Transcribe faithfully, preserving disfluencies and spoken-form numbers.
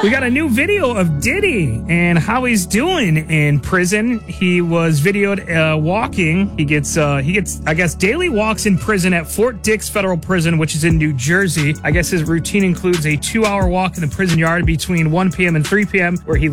We got a new video of Diddy and how he's doing in prison. He was videoed uh, walking. He gets, uh, he gets, I guess, daily walks in prison at Fort Dix Federal Prison, which is in New Jersey. I guess his routine includes a two-hour walk in the prison yard between one p.m. and three p.m., where he